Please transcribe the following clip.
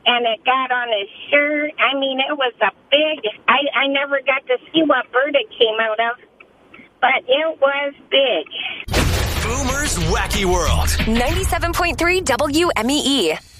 and it got on his shirt. I mean, it was a big... I never got to see what bird it came out of, but it was big. Boomer's Wacky World. 97.3 WMEE.